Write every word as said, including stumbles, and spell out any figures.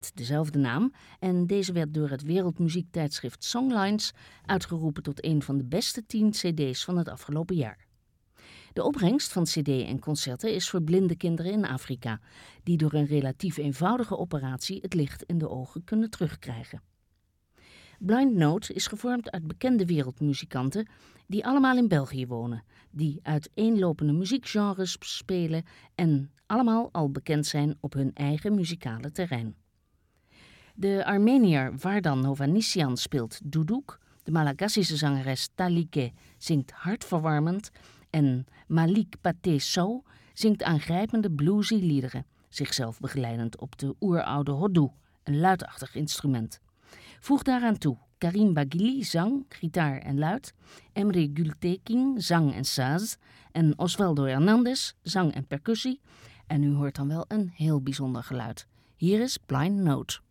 dezelfde naam en deze werd door het wereldmuziektijdschrift Songlines uitgeroepen tot een van de beste tien cd's van het afgelopen jaar. De opbrengst van cd en concerten is voor blinde kinderen in Afrika, die door een relatief eenvoudige operatie het licht in de ogen kunnen terugkrijgen. Blind Note is gevormd uit bekende wereldmuzikanten die allemaal in België wonen, die uiteenlopende muziekgenres spelen en allemaal al bekend zijn op hun eigen muzikale terrein. De Armeniër Vardan Hovhannisyan speelt duduk, de Malagassische zangeres Talike zingt hartverwarmend en Malik Paté Sow zingt aangrijpende bluesy liederen, zichzelf begeleidend op de oeroude hodu, een luidachtig instrument. Voeg daaraan toe Karim Baghili, zang, gitaar en luid, Emre Gültekin, zang en saz en Osvaldo Hernandez, zang en percussie. En u hoort dan wel een heel bijzonder geluid. Hier is Blind Note.